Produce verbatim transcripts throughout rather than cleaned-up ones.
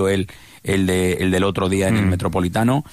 el, el, de, el del otro día en mm. el Metropolitano.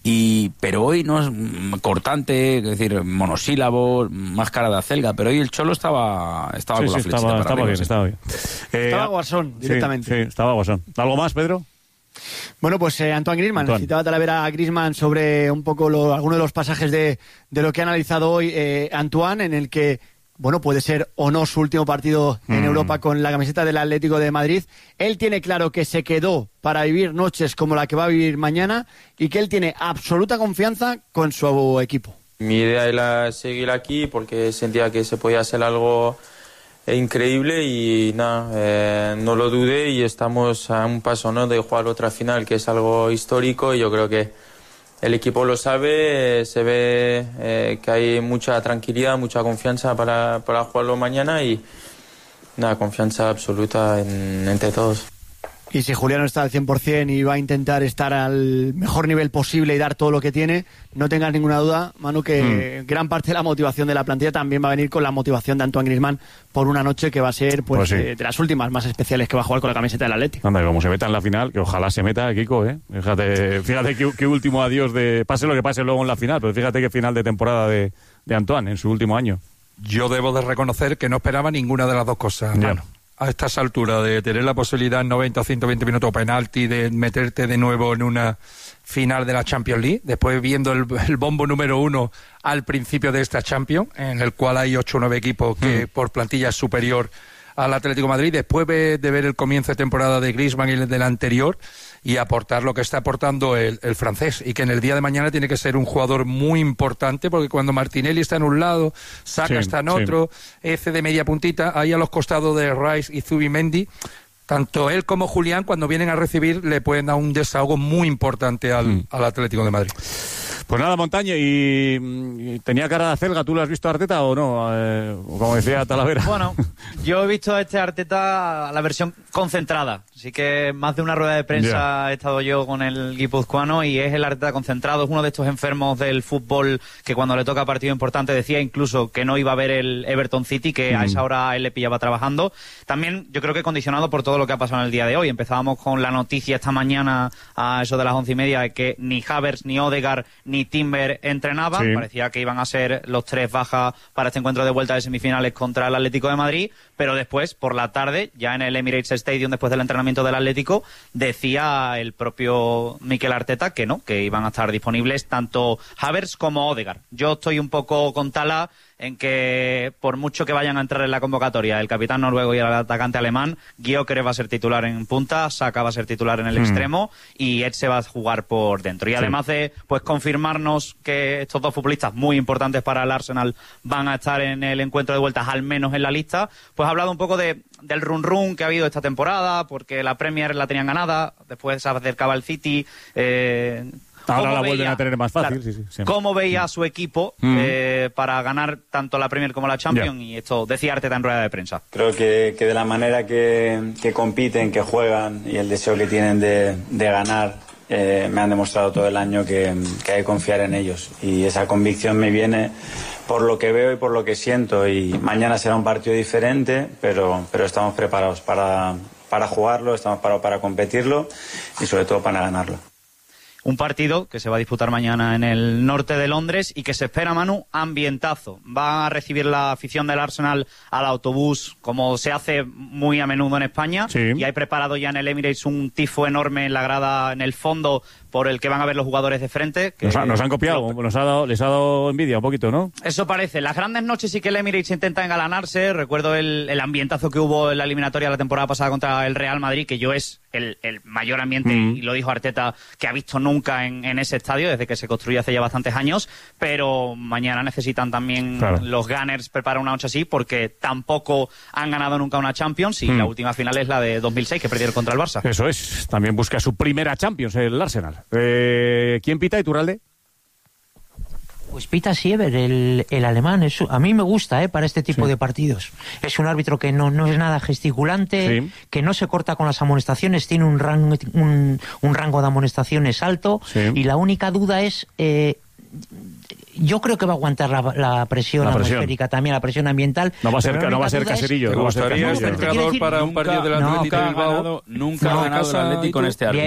Y pero hoy no es cortante, es decir, monosílabos, más cara de acelga, pero hoy el Cholo estaba estaba sí, con sí, la flechita estaba, para estaba arriba, bien, sí. estaba bien. Eh, estaba Guasón directamente. Sí, sí, estaba Guasón. ¿Algo más, Pedro? Bueno, pues eh, Antoine Griezmann, Antoine. necesitaba Talavera a Griezmann sobre un poco lo, algunos de los pasajes de, de lo que ha analizado hoy eh, Antoine, en el que bueno, puede ser o no su último partido en mm. Europa con la camiseta del Atlético de Madrid. Él tiene claro que se quedó para vivir noches como la que va a vivir mañana y que él tiene absoluta confianza con su equipo. Mi idea era seguir aquí porque sentía que se podía hacer algo increíble y nada, eh, no lo dudé y estamos a un paso, ¿no?, de jugar otra final, que es algo histórico, y yo creo que el equipo lo sabe, se ve eh, que hay mucha tranquilidad, mucha confianza para, para jugarlo mañana y nada, confianza absoluta en, entre todos. Y si Julián está al cien por ciento y va a intentar estar al mejor nivel posible y dar todo lo que tiene, no tengas ninguna duda, Manu, que mm. gran parte de la motivación de la plantilla también va a venir con la motivación de Antoine Griezmann por una noche que va a ser pues, pues sí. eh, de las últimas más especiales que va a jugar con la camiseta del Atlético. Anda, como se meta en la final, que ojalá se meta, Kiko, ¿eh? Fíjate, fíjate qué, qué último adiós de... Pase lo que pase luego en la final, pero fíjate qué final de temporada de, de Antoine en su último año. Yo debo de reconocer que no esperaba ninguna de las dos cosas, hermano. A estas alturas de tener la posibilidad en noventa o ciento veinte minutos penalti, de meterte de nuevo en una final de la Champions League, después viendo el, el bombo número uno al principio de esta Champions, en el cual hay ocho o nueve equipos que mm. por plantilla es superior al Atlético de Madrid, después de ver el comienzo de temporada de Griezmann y el del anterior, y aportar lo que está aportando el, el francés, y que en el día de mañana tiene que ser un jugador muy importante, porque cuando Martinelli está en un lado, Saka sí, está en otro, sí. Eze de media puntita, ahí a los costados de Rice y Zubimendi, tanto él como Julián, cuando vienen a recibir, le pueden dar un desahogo muy importante al, mm. al Atlético de Madrid. Pues nada, Montaño, y, y tenía cara de acelga, ¿tú lo has visto a Arteta o no? Eh, como decía Talavera. Bueno, yo he visto a este Arteta la versión concentrada, así que más de una rueda de prensa yeah. he estado yo con el guipuzcoano y es el Arteta concentrado, es uno de estos enfermos del fútbol que cuando le toca partido importante decía incluso que no iba a ver el Everton City, que mm. a esa hora él le pillaba trabajando. También yo creo que condicionado por todo lo que ha pasado en el día de hoy. Empezábamos con la noticia esta mañana a eso de las once y media de que ni Havertz, ni Odegaard, ni Timber entrenaban, sí. parecía que iban a ser los tres bajas para este encuentro de vuelta de semifinales contra el Atlético de Madrid, pero después, por la tarde, ya en el Emirates Stadium, después del entrenamiento del Atlético, decía el propio Mikel Arteta que no, que iban a estar disponibles tanto Havertz como Odegaard. Yo estoy un poco con Tala en que por mucho que vayan a entrar en la convocatoria el capitán noruego y el atacante alemán, Gyökeres va a ser titular en punta, Saka va a ser titular en el hmm. extremo y Ed se va a jugar por dentro. Y sí. además de pues confirmarnos que estos dos futbolistas muy importantes para el Arsenal van a estar en el encuentro de vueltas, al menos en la lista, pues ha hablado un poco de, del run run que ha habido esta temporada, porque la Premier la tenían ganada, después se acercaba el City... Eh, Ahora la veía, vuelven a tener más fácil. Claro, sí, sí, ¿cómo veía a su equipo mm. eh, para ganar tanto la Premier como la Champions? Yeah. Y esto decía Arteta en rueda de prensa. Creo que, que de la manera que, que compiten, que juegan y el deseo que tienen de, de ganar, eh, me han demostrado todo el año que, que hay que confiar en ellos. Y esa convicción me viene por lo que veo y por lo que siento. Y mañana será un partido diferente, pero, pero estamos preparados para, para jugarlo, estamos preparados para competirlo y sobre todo para ganarlo. Un partido que se va a disputar mañana en el norte de Londres y que se espera, Manu, ambientazo. Va a recibir la afición del Arsenal al autobús, como se hace muy a menudo en España. Sí. Y hay preparado ya en el Emirates un tifo enorme en la grada, en el fondo, por el que van a ver los jugadores de frente. Que nos, ha, nos han copiado, nos ha dado, les ha dado envidia un poquito, ¿no? Eso parece. Las grandes noches sí que el Emirates intenta engalanarse. Recuerdo el, el ambientazo que hubo en la eliminatoria la temporada pasada contra el Real Madrid, que yo es el, el mayor ambiente, mm. y lo dijo Arteta, que ha visto nunca en, en ese estadio, desde que se construyó hace ya bastantes años, pero mañana necesitan también claro. los Gunners preparar una noche así, porque tampoco han ganado nunca una Champions, y mm. la última final es la de dos mil seis, que perdieron contra el Barça. Eso es, también busca su primera Champions el Arsenal. Eh, ¿Quién pita, Iturralde? Pues pita Siever, el, el alemán. Es, a mí me gusta, ¿eh? Para este tipo sí. de partidos. Es un árbitro que no, no es nada gesticulante, sí. que no se corta con las amonestaciones, tiene un rango, un, un rango de amonestaciones alto, sí. y la única duda es... Eh, yo creo que va a aguantar la, la presión la presión atmosférica también, la presión ambiental. No va a ser, no va a ser Caserillo. ¿Te no gustaría va a este ser entrenador para un partido del Atlético de Bilbao? Nunca ha ganado el Atlético en este árbitro.